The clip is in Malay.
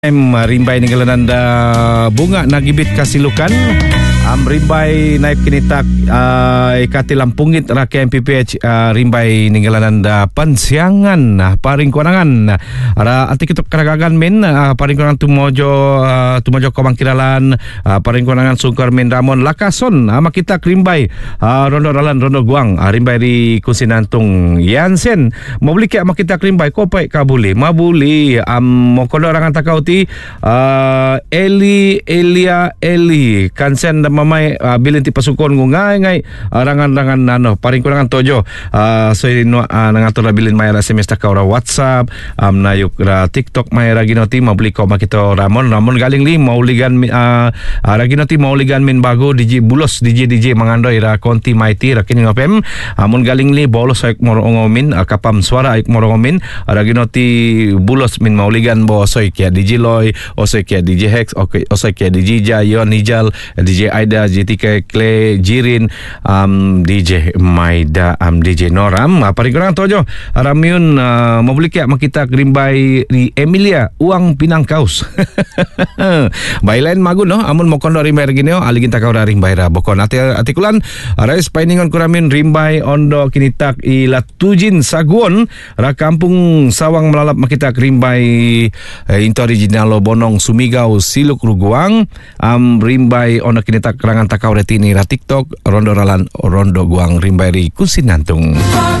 Rimbai ninggalan anda bunga nagibit kasilukan rimbai naib kinitak ikati lampungit rakyat MPPH rimbai ninggalan anda pansiangan paring kuanangan ara ati kituk karagagan min paring kuanangan tumojo komangkiralan paring kuanangan sungkar min ramon lakason makita rimbai rondo ralan rondo guang rimbai di kusinantung yansen mau beli kaya makita rimbai kopai kabuli mabuli mokodo rangan takauti Eli kansen da mamay bilin ti pasukon ngai rangan paring kurangan tojo so ino nangato na bilin may SMS ta kaura WhatsApp nayuk TikTok may raginoti mabli ko makito Ramon galing li mauligan raginoti mauligan min bago DJ bulos DJ mangandoy ra konti mighty ra kini ngapem amun galing li bolos ayuk morongomin kapam suara ayuk morongomin raginoti bulos min mauligan bo soy kya DJ Loy, osoy kaya DJ Hex, osoy kaya DJ Jayon, Nijal, DJ Aida, JTK Clay, Jirin, DJ Maida, DJ Noram. Parikurangan tojo, Ramyun, mabuli kaya makita grimbay di Emilia, uang Pinangkaus. Bailain magun no, amun mokondo rimbay regineo, aligin takaw rimbay ra bokon. Atikulan, arais painingon ko Ramyun rimbay ondo kinitak ilatujin saguon, ra kampung sawang melalap makita grimbay into originalo bonong sumigaw siluk ruguang rimbay ono kinitak rangan takaw retini ra TikTok rondo ralan rondo guang rimbay ri kusinantung.